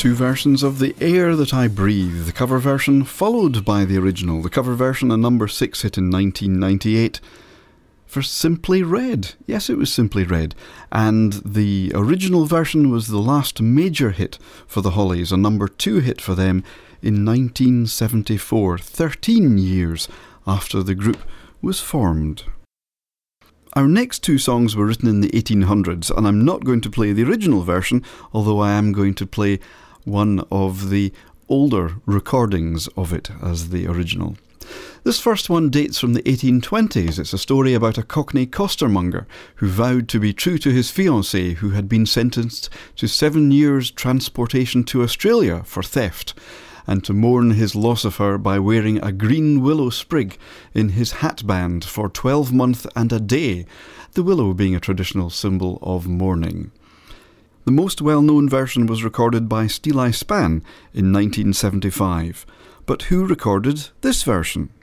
Two versions of The Air That I Breathe, the cover version followed by the original. The cover version, a number 6 hit in 1998 for Simply Red. Yes, it was Simply Red. And the original version was the last major hit for the Hollies, a number 2 hit for them in 1974, 13 years after the group was formed. Our next two songs were written in the 1800s, and I'm not going to play the original version, although I am going to play one of the older recordings of it as the original. This first one dates from the 1820s. It's a story about a Cockney costermonger who vowed to be true to his fiancée, who had been sentenced to 7 years transportation to Australia for theft, and to mourn his loss of her by wearing a green willow sprig in his hatband for 12 months and a day, the willow being a traditional symbol of mourning. The most well-known version was recorded by Steeleye Span in 1975. But who recorded this version?